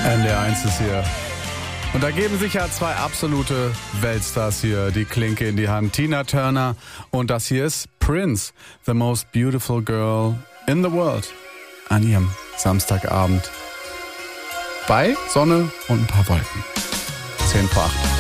NDR1 ist hier. Und da geben sich ja zwei absolute Weltstars hier die Klinke in die Hand. Tina Turner und das hier ist Prince, the most beautiful girl in the world. An ihrem Samstagabend. Bei Sonne und ein paar Wolken. 10 vor 8.